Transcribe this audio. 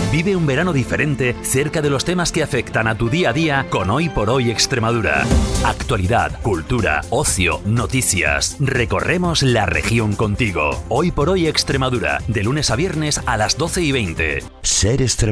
Vive un verano diferente cerca de los temas que afectan a tu día a día con Hoy por Hoy Extremadura. Actualidad, cultura, ocio, noticias. Recorremos la región contigo. Hoy por Hoy Extremadura, de lunes a viernes a las 12:20. Ser Extremadura.